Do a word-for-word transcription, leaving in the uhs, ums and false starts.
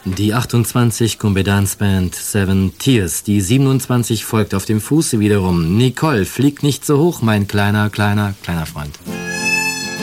Die achtundzwanzig Coumbé Dance Band Seven Tears. Die siebenundzwanzig folgt auf dem Fuße wiederum. Nicole, flieg nicht so hoch, mein kleiner, kleiner, kleiner Freund.